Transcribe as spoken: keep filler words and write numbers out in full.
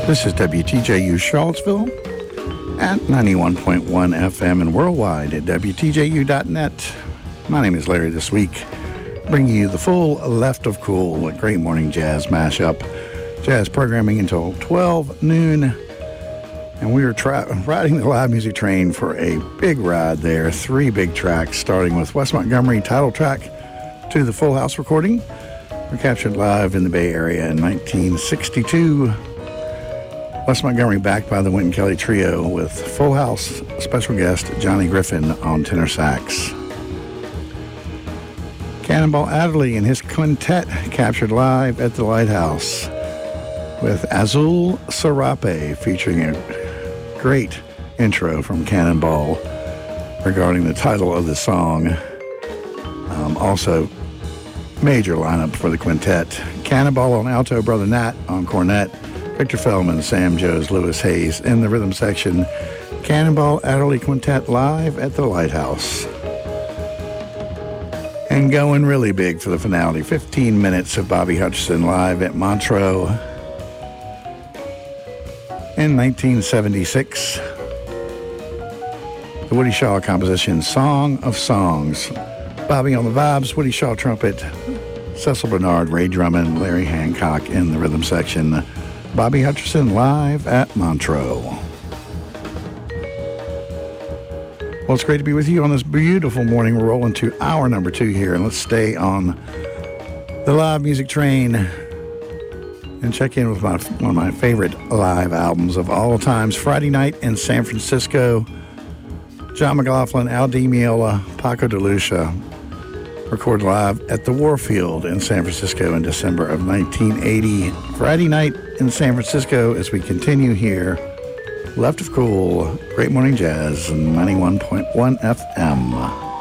This is W T J U Charlottesville at ninety-one point one F M and worldwide at W T J U dot net. My name is Larry this week, bringing you the full Left of Cool, a great morning jazz mashup. Jazz programming until twelve noon. And we are tra- riding the live music train for a big ride there. Three big tracks, starting with Wes Montgomery title track to the Full House recording. Were captured live in the Bay Area in nineteen sixty-two. Wes Montgomery backed by the Wynton Kelly Trio with Full House special guest Johnny Griffin on tenor sax. Cannonball Adderley and his quintet captured live at the Lighthouse with Azul Serape, featuring a great intro from Cannonball regarding the title of the song. Um, also, major lineup for the quintet. Cannonball on alto, Brother Nat on cornet, Victor Feldman, Sam Jones, Lewis Hayes in the rhythm section. Cannonball Adderley Quintet live at the Lighthouse. And going really big for the finale, fifteen minutes of Bobby Hutcherson live at Montreux in nineteen seventy-six. The Woody Shaw composition, Song of Songs. Bobby on the vibes, Woody Shaw trumpet, Cecil Bernard, Ray Drummond, Larry Hancock in the rhythm section. Bobby Hutcherson live at Montreux. Well, it's great to be with you on this beautiful morning. We're rolling to hour number two here, and let's stay on the live music train and check in with my, one of my favorite live albums of all times. Friday Night in San Francisco. John McLaughlin, Al Di Meola, Paco de Lucia, recorded live at the Warfield in San Francisco in December of nineteen eighty. Friday Night in San Francisco as we continue here. Left of Cool, Great Morning Jazz, ninety-one point one F M.